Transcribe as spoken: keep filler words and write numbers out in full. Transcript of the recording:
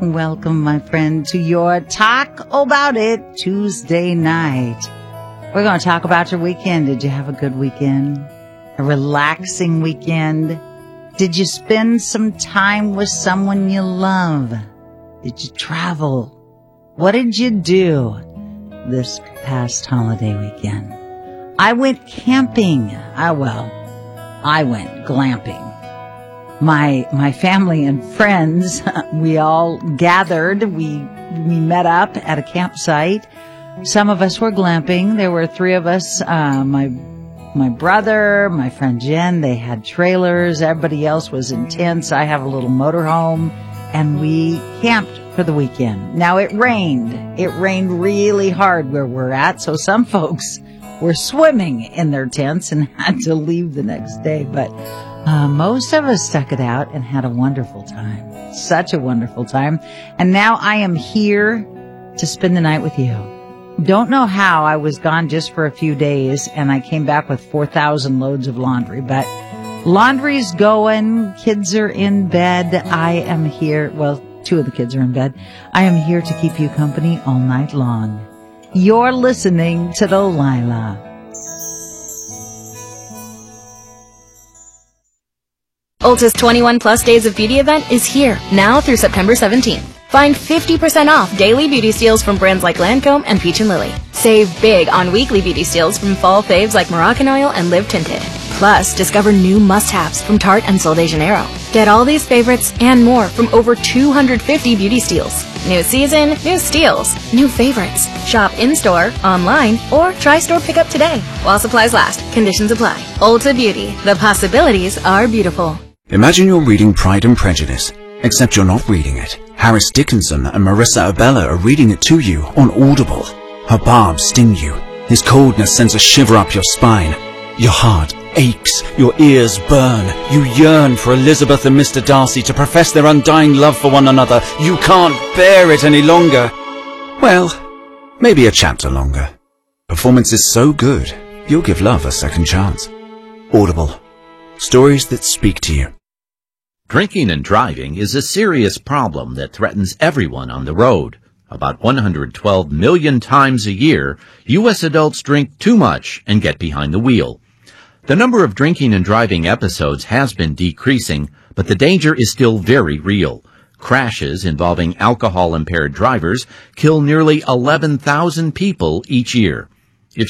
Welcome, my friend, to your Talk About It Tuesday night. We're going to talk about your weekend. Did you have a good weekend? A relaxing weekend? Did you spend some time with someone you love? Did you travel? What did you do this past holiday weekend? I went camping. Ah, well, I went glamping. My, my family and friends, we all gathered. We, we met up at a campsite. Some of us were glamping. There were three of us, uh, my, my brother, my friend Jen, they had trailers. Everybody else was in tents. I have a little motorhome, and we camped for the weekend. Now it rained. It rained really hard where we're at. So some folks were swimming in their tents and had to leave the next day. But Uh, most of us stuck it out and had a wonderful time. Such a wonderful time. And now I am here to spend the night with you. Don't know how. I was gone just for a few days and I came back with four thousand loads of laundry, but laundry's going. Kids are in bed. I am here. Well, two of the kids are in bed. I am here to keep you company all night long. You're listening to Delilah. Ulta's twenty-one plus Days of Beauty event is here, now through September seventeenth. Find fifty percent off daily beauty steals from brands like Lancome and Peach and Lily. Save big on weekly beauty steals from fall faves like Moroccanoil and Live Tinted. Plus, discover new must-haves from Tarte and Sol de Janeiro. Get all these favorites and more from over two hundred fifty beauty steals. New season, new steals, new favorites. Shop in-store, online, or try store pickup today. While supplies last, conditions apply. Ulta Beauty, the possibilities are beautiful. Imagine you're reading Pride and Prejudice, except you're not reading it. Harris Dickinson and Marissa Abella are reading it to you on Audible. Her barbs sting you. His coldness sends a shiver up your spine. Your heart aches. Your ears burn. You yearn for Elizabeth and Mister Darcy to profess their undying love for one another. You can't bear it any longer. Well, maybe a chapter longer. Performance is so good, you'll give love a second chance. Audible. Stories that speak to you. Drinking and driving is a serious problem that threatens everyone on the road. About one hundred twelve million times a year, U S adults drink too much and get behind the wheel. The number of drinking and driving episodes has been decreasing, but the danger is still very real. Crashes involving alcohol-impaired drivers kill nearly eleven thousand people each year.